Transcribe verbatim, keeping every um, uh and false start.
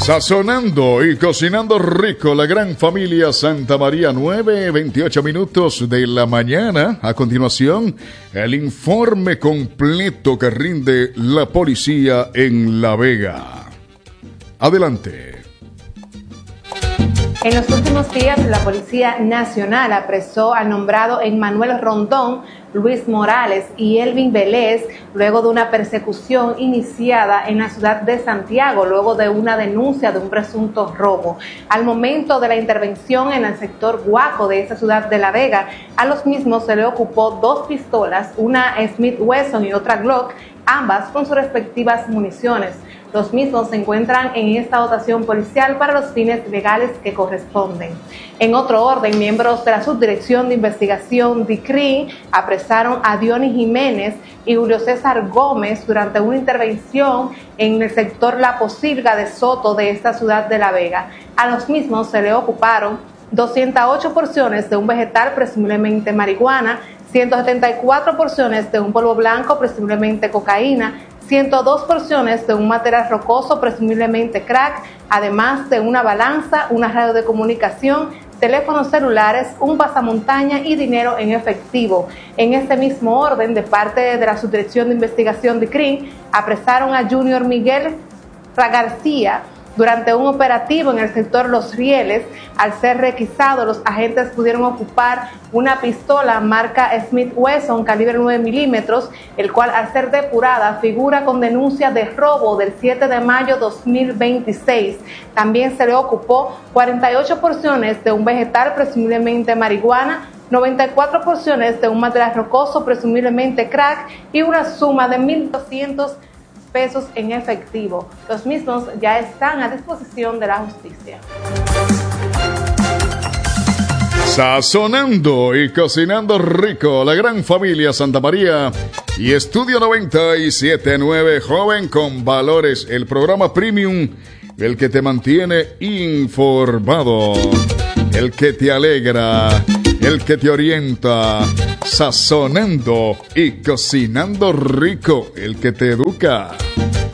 Sazonando y cocinando rico, la gran familia Santa María, nueve veintiocho minutos de la mañana. A continuación, el informe completo que rinde la policía en La Vega. Adelante. En los últimos días, la Policía Nacional apresó al nombrado Emmanuel Rondón, Luis Morales y Elvin Vélez, luego de una persecución iniciada en la ciudad de Santiago, luego de una denuncia de un presunto robo. Al momento de la intervención en el sector Guaco de esa ciudad de La Vega, a los mismos se le ocupó dos pistolas, una Smith Wesson y otra Glock, ambas con sus respectivas municiones. Los mismos se encuentran en esta dotación policial para los fines legales que corresponden. En otro orden, miembros de la Subdirección de Investigación D I C R I apresaron a Dionis Jiménez y Julio César Gómez durante una intervención en el sector La Posilga de Soto de esta ciudad de La Vega. A los mismos se le ocuparon doscientas ocho porciones de un vegetal, presumiblemente marihuana, ciento setenta y cuatro porciones de un polvo blanco, presumiblemente cocaína, ciento dos porciones de un material rocoso, presumiblemente crack, además de una balanza, una radio de comunicación, teléfonos celulares, un pasamontaña y dinero en efectivo. En este mismo orden, de parte de la Subdirección de Investigación de C R I, apresaron a Junior Miguel García durante un operativo en el sector Los Rieles. Al ser requisado, los agentes pudieron ocupar una pistola marca Smith Wesson calibre nueve milímetros, el cual, al ser depurada, figura con denuncia de robo del siete de mayo de dos mil veintiséis. También se le ocupó cuarenta y ocho porciones de un vegetal, presumiblemente marihuana, noventa y cuatro porciones de un material rocoso, presumiblemente crack, y una suma de mil doscientos pesos en efectivo. Los mismos ya están a disposición de la justicia. Sazonando y cocinando rico, la gran familia Santa María y Estudio noventa y siete punto nueve, joven con valores, el programa premium, el que te mantiene informado, el que te alegra, el que te orienta. Sazonando y cocinando rico, el que te educa.